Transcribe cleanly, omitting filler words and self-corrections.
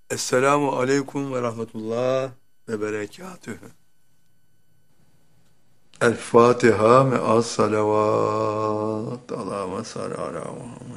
Esselamu aleyküm ve rahmetullah ve berekatühü. El Fatiha me'as salavat. Allahümme salli ala Muhammed.